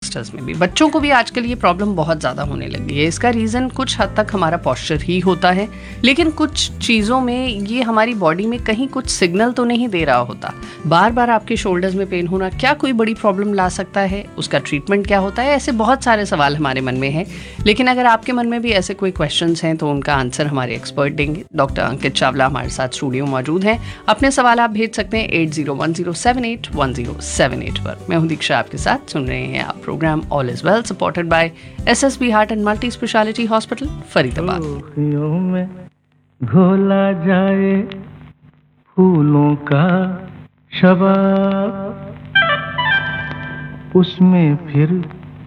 Youngsters में भी, बच्चों को भी आजकल ये प्रॉब्लम बहुत ज़्यादा होने लगी है। इसका रीज़न कुछ हद तक हमारा पॉस्चर ही होता है, लेकिन कुछ चीज़ों में ये हमारी बॉडी में कहीं कुछ सिग्नल तो नहीं दे रहा होता। बार बार आपके शोल्डर्स में पेन होना क्या कोई बड़ी प्रॉब्लम ला सकता है? उसका ट्रीटमेंट क्या होता है? ऐसे बहुत सारे सवाल हमारे मन में हैं। लेकिन अगर आपके मन में भी ऐसे कोई क्वेश्चंस हैं तो उनका आंसर हमारे एक्सपर्ट देंगे। डॉक्टर अंकित चावला हमारे साथ स्टूडियो मौजूद हैं। अपने सवाल आप भेज सकते हैं 8010781078 पर। मैं हूं दीक्षा, आपके साथ सुन रहे हैं आप program all is well, supported by SSB heart and multi speciality hospital, Faridabad. में घोला जाए फूलों का शबाब, उसमें फिर